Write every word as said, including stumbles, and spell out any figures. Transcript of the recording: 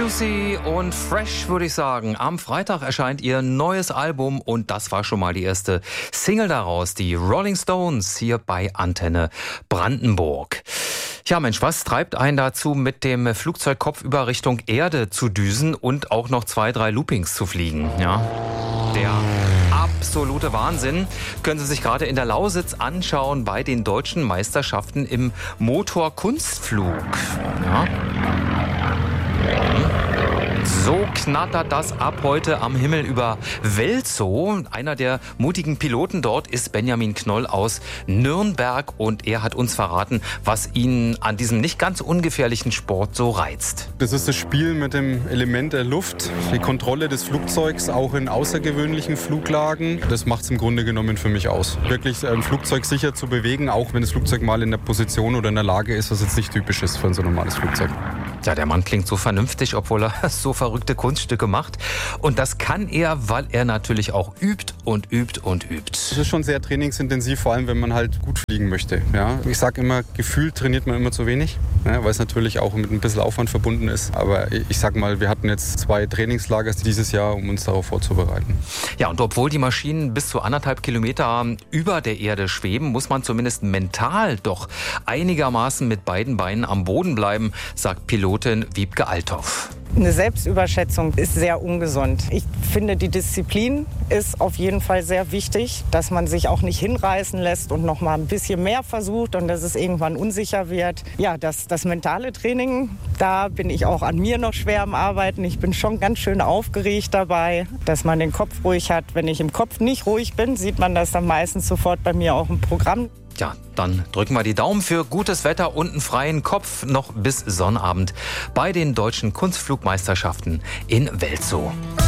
Juicy und fresh, würde ich sagen. Am Freitag erscheint ihr neues Album und das war schon mal die erste Single daraus, die Rolling Stones hier bei Antenne Brandenburg. Ja, Mensch, was treibt einen dazu, mit dem Flugzeug kopfüber Richtung Erde zu düsen und auch noch zwei, drei Loopings zu fliegen? Ja, der absolute Wahnsinn. Können Sie sich gerade in der Lausitz anschauen bei den deutschen Meisterschaften im Motorkunstflug. Ja. So knattert das ab heute am Himmel über Welzow. Einer der mutigen Piloten dort ist Benjamin Knoll aus Nürnberg und er hat uns verraten, was ihn an diesem nicht ganz ungefährlichen Sport so reizt. Das ist das Spiel mit dem Element der Luft, die Kontrolle des Flugzeugs auch in außergewöhnlichen Fluglagen. Das macht es im Grunde genommen für mich aus. Wirklich ein Flugzeug sicher zu bewegen, auch wenn das Flugzeug mal in der Position oder in der Lage ist, was jetzt nicht typisch ist für ein so normales Flugzeug. Ja, der Mann klingt so vernünftig, obwohl er so verrückte Kunststücke macht. Und das kann er, weil er natürlich auch übt und übt und übt. Das ist schon sehr trainingsintensiv, vor allem wenn man halt gut fliegen möchte. Ja, ich sage immer, gefühlt trainiert man immer zu wenig, ja, weil es natürlich auch mit ein bisschen Aufwand verbunden ist. Aber ich sag mal, wir hatten jetzt zwei Trainingslager dieses Jahr, um uns darauf vorzubereiten. Ja, und obwohl die Maschinen bis zu anderthalb Kilometer über der Erde schweben, muss man zumindest mental doch einigermaßen mit beiden Beinen am Boden bleiben, sagt Pilotin Wiebke Althoff. Eine Selbstüberschätzung ist sehr ungesund. Ich finde, die Disziplin ist auf jeden Fall sehr wichtig, dass man sich auch nicht hinreißen lässt und noch mal ein bisschen mehr versucht und dass es irgendwann unsicher wird. Ja, das, das mentale Training, da bin ich auch an mir noch schwer am Arbeiten. Ich bin schon ganz schön aufgeregt dabei, dass man den Kopf ruhig hat. Wenn ich im Kopf nicht ruhig bin, sieht man das dann meistens sofort bei mir auch im Programm. Ja, dann drücken wir die Daumen für gutes Wetter und einen freien Kopf noch bis Sonnabend bei den deutschen Kunstflugmeisterschaften in Welzow.